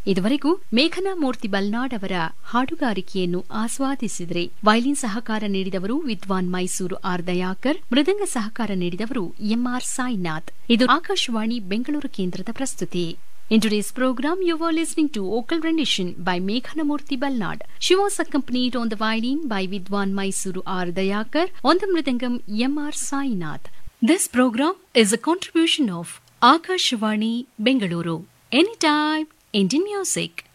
ಇದುವರೆಗೂ ಮೇಘನಾ ಮೂರ್ತಿ ಬಲ್ನಾಡ್ ಅವರ ಹಾಡುಗಾರಿಕೆಯನ್ನು ಆಸ್ವಾದಿಸಿದರೆ ವೈಲಿನ್ ಸಹಕಾರ ನೀಡಿದವರು ವಿದ್ವಾನ್ ಮೈಸೂರು ಆರ್ ದಯಾಕರ್, ಮೃದಂಗ ಸಹಕಾರ ನೀಡಿದವರು ಎಂಆರ್ ಸಾಯಿನಾಥ್. ಇದು ಆಕಾಶವಾಣಿ ಬೆಂಗಳೂರು ಕೇಂದ್ರದ ಪ್ರಸ್ತುತಿ. In today's program, you were listening to vocal rendition by Meghanamurthy Balnad. She was accompanied on the violin by Vidwan Mysuru R. Dayakar, on the mridangam M.R. Sainath. This program is a contribution of Akashvani Bengaluru. Anytime, Indian music.